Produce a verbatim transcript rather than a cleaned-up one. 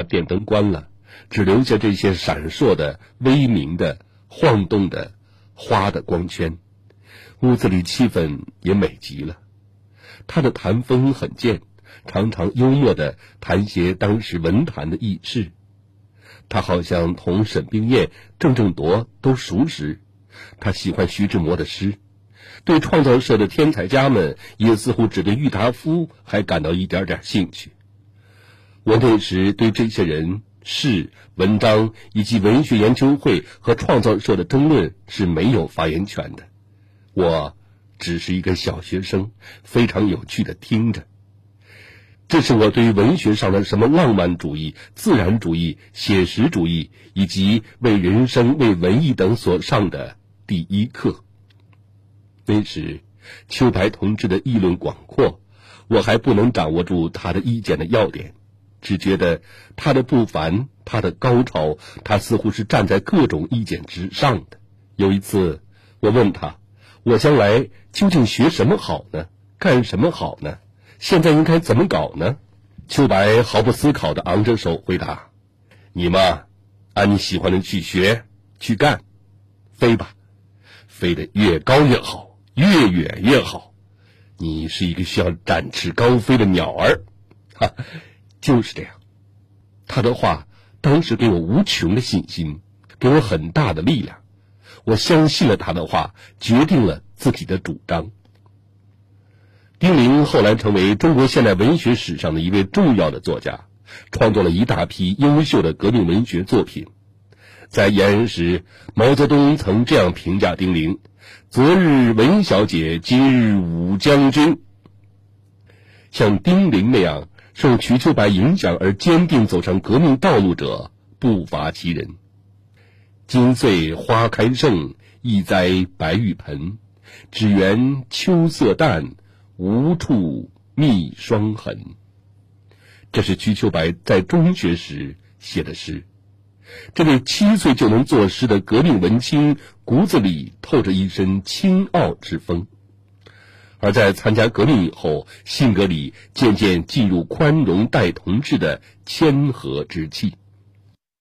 电灯关了，只留下这些闪烁的、微明的、晃动的花的光圈，屋子里气氛也美极了。他的谈风很健，常常幽默地谈些当时文坛的轶事。他好像同沈冰燕、郑正铎都熟识。他喜欢徐志摩的诗，对创造社的天才家们也似乎只对郁达夫还感到一点点兴趣。我那时对这些人、事、文章以及文学研究会和创造社的争论是没有发言权的，我只是一个小学生，非常有趣地听着。这是我对于文学上的什么浪漫主义、自然主义、写实主义以及为人生、为文艺等所上的第一课。那时秋白同志的议论广阔，我还不能掌握住他的意见的要点，只觉得他的不凡，他的高超，他似乎是站在各种意见之上的。有一次我问他，我将来究竟学什么好呢？干什么好呢？现在应该怎么搞呢？秋白毫不思考地昂着手回答，你嘛，按你喜欢的去学去干，飞吧，飞得越高越好，越远越好，你是一个需要展翅高飞的鸟儿。哈，就是这样。他的话当时给我无穷的信心，给我很大的力量。我相信了他的话，决定了自己的主张。丁玲后来成为中国现代文学史上的一位重要的作家，创作了一大批优秀的革命文学作品。在延安时，毛泽东曾这样评价丁玲：昨日文小姐，今日武将军。像丁玲那样受瞿秋白影响而坚定走上革命道路者不乏其人。今岁花开盛，亦栽白玉盆，只缘秋色淡，无处觅霜痕。这是瞿秋白在中学时写的诗。这位七岁就能作诗的革命文青，骨子里透着一身清傲之风，而在参加革命以后，性格里渐渐进入宽容待同志的谦和之气。